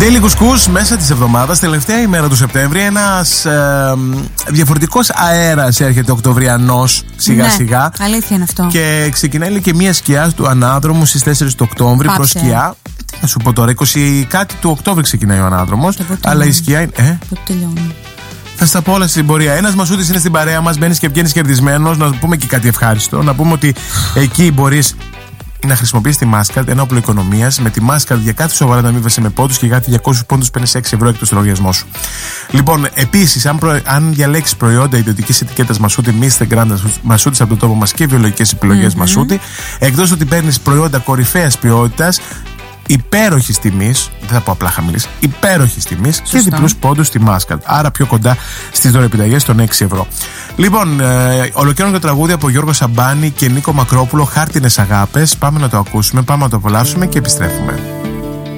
Daily Κουσκούς μέσα της εβδομάδας, τελευταία ημέρα του Σεπτέμβρη. Ένας διαφορετικός αέρας έρχεται οκτωβριανός σιγά σιγά. Αλήθεια είναι αυτό. Και ξεκινάει και μια σκιά του ανάδρομου στις 4 του Οκτώβρη προς σκιά. Τι να σου πω τώρα, 20 κάτι του Οκτώβρη ξεκινάει ο ανάδρομος. Αλλά η σκιά είναι. Πότε τελειώνει. Θα στα πω όλα στην πορεία. Ένας Μασούτης είναι στην παρέα μας, μπαίνεις και βγαίνεις κερδισμένος. Να πούμε και κάτι ευχάριστο. Να πούμε ότι εκεί μπορείς να χρησιμοποιείς τη Mastercard, ένα όπλο οικονομίας. Με τη Mastercard για κάθε σοβαρά ανταμείβαση με πόντους και για κάθε 200 πόντους παίρνεις 6 ευρώ εκτός του λογαριασμό σου. Λοιπόν, επίσης, αν διαλέξεις προϊόντα ιδιωτικής ετικέτας Μασούτη, Mr. Grand Μασούτης από το τόπο μας και βιολογικές επιλογές Μασούτη, εκτός ότι παίρνεις προϊόντα κορυφαίας ποιότητας, υπέροχης τιμής, δεν θα πω απλά χαμηλής, υπέροχης τιμής και διπλούς πόντους στη Mastercard. Άρα πιο κοντά στις δωρεπιταγές των 6 ευρώ. Λοιπόν, ολοκληρώνω το τραγούδι από Γιώργο Σαμπάνη και Νίκο Μακρόπουλο, Χάρτινες Αγάπες. Πάμε να το ακούσουμε, πάμε να το απολαύσουμε και επιστρέφουμε.